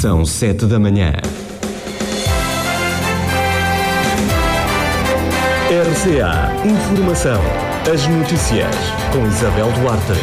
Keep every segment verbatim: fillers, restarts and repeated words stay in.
São sete da manhã. R C A Informação. As notícias com Isabel Duarte.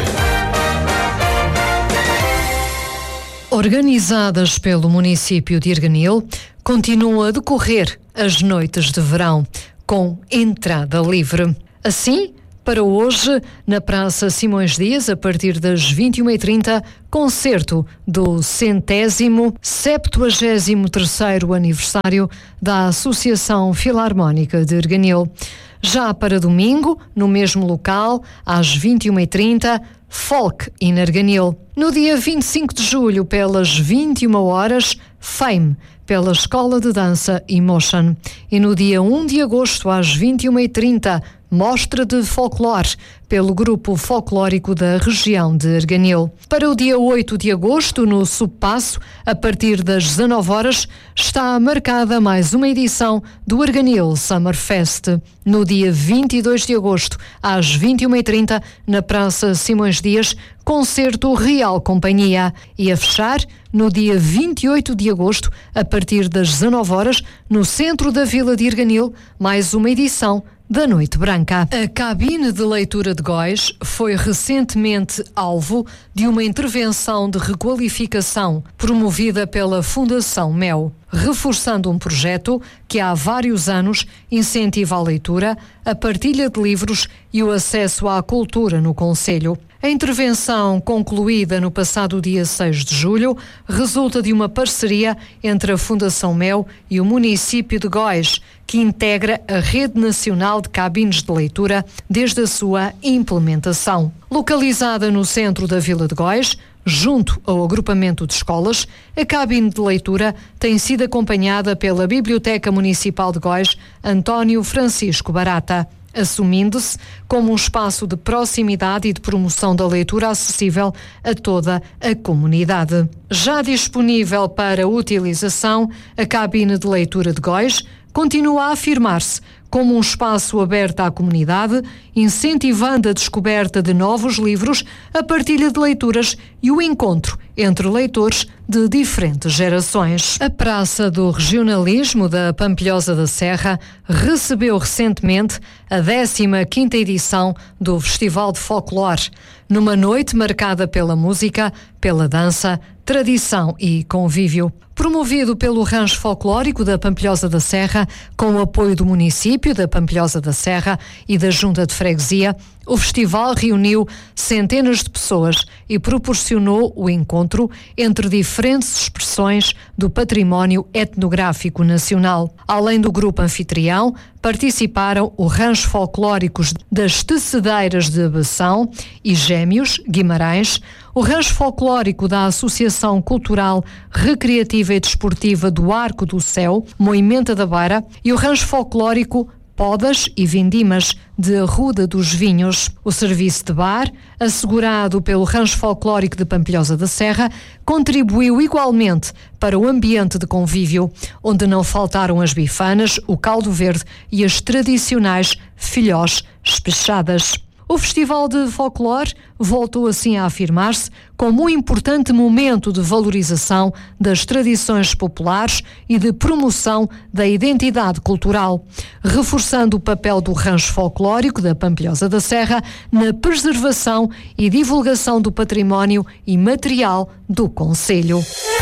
Organizadas pelo município de Erganil, continuam a decorrer as noites de verão, com entrada livre. Assim, para hoje, na Praça Simões Dias, a partir das vinte e uma e trinta, concerto do centésimo, septuagésimo terceiro aniversário da Associação Filarmónica de Erganil. Já para domingo, no mesmo local, às vinte e uma e trinta, Folk in Erganil. No dia vinte e cinco de julho, pelas vinte e uma horas, Fame, pela Escola de Dança e Motion. E no dia um de agosto, às vinte e uma e trinta, Mostra de Folclore, pelo Grupo Folclórico da região de Erganil. Para o dia oito de agosto, no Subpasso, a partir das dezanove horas, está marcada mais uma edição do Erganil Summer Fest. No dia vinte e dois de agosto, às vinte e uma e trinta, na Praça Simões Dias, concerto Real Companhia. E a fechar, no dia vinte e oito de agosto, a partir das dezanove horas, no centro da Vila de Erganil, mais uma edição da Noite Branca. A cabine de leitura de Góis foi recentemente alvo de uma intervenção de requalificação promovida pela Fundação Mel, reforçando um projeto que há vários anos incentiva a leitura, a partilha de livros e o acesso à cultura no concelho. A intervenção, concluída no passado dia seis de julho, resulta de uma parceria entre a Fundação Mel e o município de Góis, que integra a Rede Nacional de Cabines de Leitura desde a sua implementação. Localizada no centro da Vila de Góis, junto ao agrupamento de escolas, a cabine de leitura tem sido acompanhada pela Biblioteca Municipal de Góis, António Francisco Barata, assumindo-se como um espaço de proximidade e de promoção da leitura acessível a toda a comunidade. Já disponível para utilização, a cabine de leitura de Góis continua a afirmar-se como um espaço aberto à comunidade, incentivando a descoberta de novos livros, a partilha de leituras e o encontro entre leitores de diferentes gerações. A Praça do Regionalismo da Pampilhosa da Serra recebeu recentemente a décima quinta edição do Festival de Folclore, numa noite marcada pela música, pela dança, tradição e convívio. Promovido pelo Rancho Folclórico da Pampilhosa da Serra, com o apoio do município da Pampilhosa da Serra e da Junta de Freguesia, o festival reuniu centenas de pessoas e proporcionou o encontro entre diferentes expressões do património etnográfico nacional. Além do grupo anfitrião, participaram o Rancho Folclóricos das Tecedeiras de Abação e Gêmeos, Guimarães, o Rancho Folclórico da Associação Cultural, Recreativa e Desportiva do Arco do Céu, Moimenta da Beira, e o Rancho Folclórico Podas e Vindimas de Arruda dos Vinhos. O serviço de bar, assegurado pelo Rancho Folclórico de Pampilhosa da Serra, contribuiu igualmente para o ambiente de convívio, onde não faltaram as bifanas, o caldo verde e as tradicionais filhós espechadas. O Festival de Folclore voltou assim a afirmar-se como um importante momento de valorização das tradições populares e de promoção da identidade cultural, reforçando o papel do Rancho Folclórico da Pampilhosa da Serra na preservação e divulgação do património imaterial do concelho.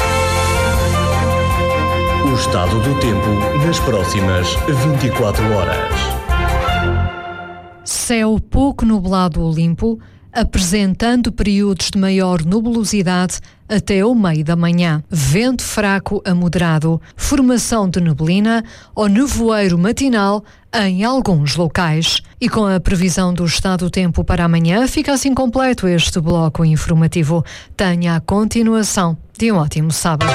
O estado do tempo nas próximas vinte e quatro horas. Céu pouco nublado ou limpo, apresentando períodos de maior nubulosidade até ao meio da manhã. Vento fraco a moderado, formação de neblina ou nevoeiro matinal em alguns locais. E com a previsão do estado do tempo para amanhã, fica assim completo este bloco informativo. Tenha a continuação de um ótimo sábado.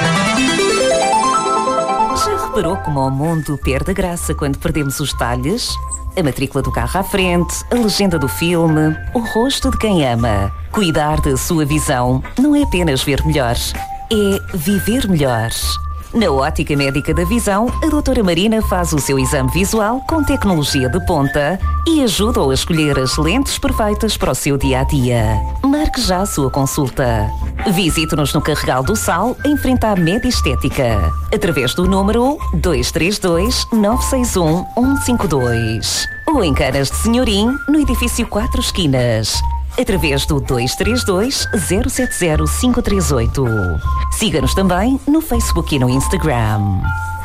Já reparou como o mundo perde a graça quando perdemos os detalhes? A matrícula do carro à frente, a legenda do filme, o rosto de quem ama. Cuidar da sua visão não é apenas ver melhor, é viver melhor. Na Ótica Médica da Visão, a doutora Marina faz o seu exame visual com tecnologia de ponta e ajuda-o a escolher as lentes perfeitas para o seu dia-a-dia. Marque já a sua consulta. Visite-nos no Carregal do Sal, em frente à Média Estética, através do número dois três dois, nove seis um, um cinco dois. Ou em Canas de Senhorim, no edifício Quatro Esquinas, através do dois três dois, zero sete zero, cinco três oito. Siga-nos também no Facebook e no Instagram.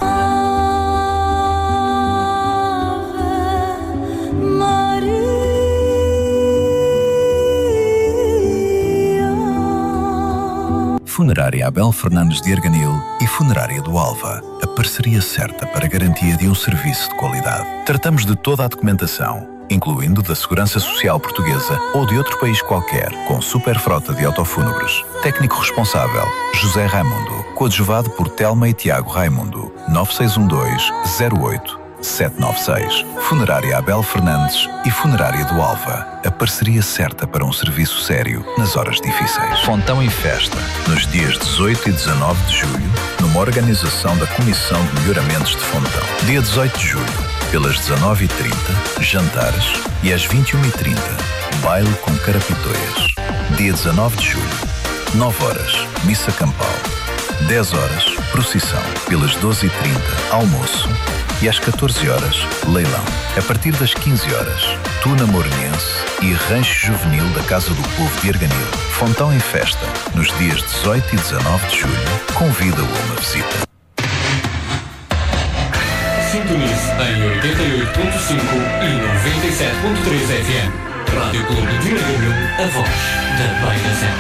Funerária Abel Fernandes de Arganil e Funerária do Alva, a parceria certa para a garantia de um serviço de qualidade. Tratamos de toda a documentação, incluindo da Segurança Social Portuguesa ou de outro país qualquer, com super frota de autofúnebres. Técnico responsável, José Raimundo, coadjuvado por Telma e Tiago Raimundo, nove seis um dois, zero oito, sete nove seis. Funerária Abel Fernandes e Funerária do Alva, a parceria certa para um serviço sério nas horas difíceis. Fontão em Festa, nos dias dezoito e dezanove de julho, numa organização da Comissão de Melhoramentos de Fontão. Dia dezoito de julho, pelas dezanove e trinta, jantares, e às vinte e uma e trinta, baile com carapitoias. Dia dezanove de julho, nove horas, missa campal. dez horas, procissão. Pelas doze e trinta, almoço. E às catorze horas, leilão. A partir das quinze horas, Tuna Morenense e Rancho Juvenil da Casa do Povo de Arganil. Fontão em Festa, nos dias dezoito e dezanove de julho, convida-o a uma visita. Sintonize em oitenta e oito ponto cinco e noventa e sete ponto três F M. Rádio Clube de Arganil, a voz da Beira Zero.